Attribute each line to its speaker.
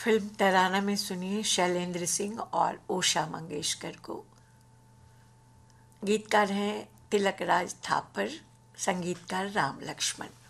Speaker 1: Film तराना में सुनिए शैलेंद्र सिंह और उषा मंगेशकर को। गीतकार हैं तिलक राज थापर, संगीतकार राम लक्ष्मण।